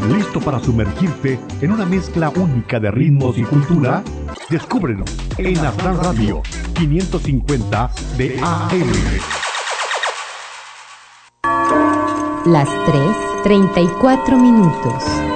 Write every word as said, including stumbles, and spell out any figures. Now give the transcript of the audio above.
¿Listo para sumergirte en una mezcla única de ritmos y cultura? Descúbrelo en Astral Radio quinientos cincuenta de A M. Las tres, treinta y cuatro minutos.